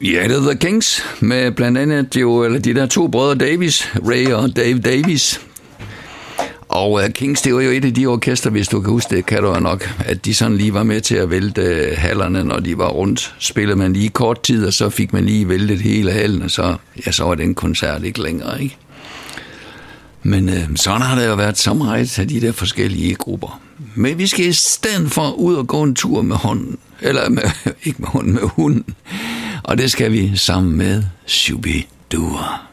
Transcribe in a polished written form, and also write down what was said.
Ja, det er The Kings, med blandt andet de der to brødre Davis, Ray og Dave Davis. Og Kings, det var jo et af de orkester, hvis du kan huske det, kan du jo nok, at de sådan lige var med til at vælte hallerne, når de var rundt. Spillede man lige kort tid, og så fik man lige væltet hele hallen, og så var den koncert ikke længere, ikke? Men sådan har der jo været så meget af de der forskellige grupper. Men vi skal i stedet for ud og gå en tur med hånden. Ikke med hånden, med hunden. Og det skal vi sammen med Shubidua.